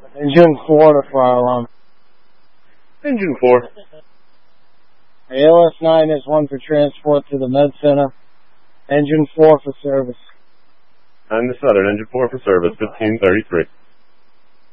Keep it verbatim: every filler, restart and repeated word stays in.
Engine four to fire alarm. Engine four. A L S nine is one for transport to the med center. Engine four for service. I'm the Southern, engine four for service, fifteen thirty-three.